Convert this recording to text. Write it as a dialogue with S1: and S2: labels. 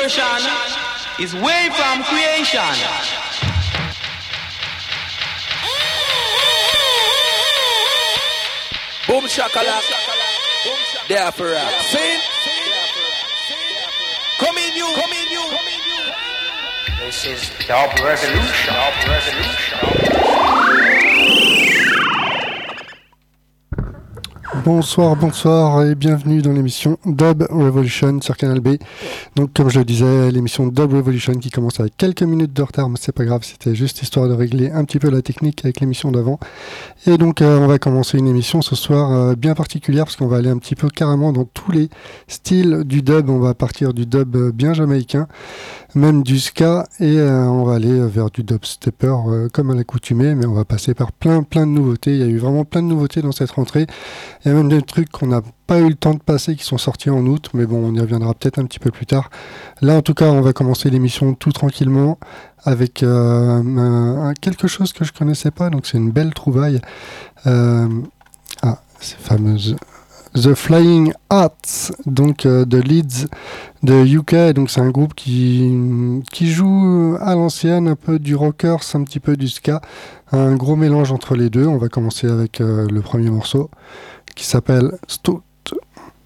S1: Revelation is way from creation. Boom shakalak, there for rap. Sing. Come in you.
S2: This is Dub Revolution.
S3: Bonsoir et bienvenue dans l'émission Dub Revolution sur Canal B. Donc comme je le disais, l'émission Dub Revolution qui commence avec quelques minutes de retard, mais c'est pas grave, c'était juste histoire de régler un petit peu la technique avec l'émission d'avant. Et donc on va commencer une émission ce soir bien particulière parce qu'on va aller un petit peu carrément dans tous les styles du dub. On va partir du dub bien jamaïcain, même du ska, et on va aller vers du dubstepper comme à l'accoutumée, mais on va passer par plein de nouveautés. Il y a eu vraiment plein de nouveautés dans cette rentrée. Il y a même des trucs qu'on n'a pas eu le temps de passer qui sont sortis en août, mais bon, on y reviendra peut-être un petit peu plus tard. Là, en tout cas, on va commencer l'émission tout tranquillement avec quelque chose que je connaissais pas, donc c'est une belle trouvaille. Ces fameuses The Flying Hearts, donc de Leeds, de UK. Donc c'est un groupe qui joue à l'ancienne, un peu du rockers, un petit peu du ska, un gros mélange entre les deux. On va commencer avec le premier morceau qui s'appelle Stout.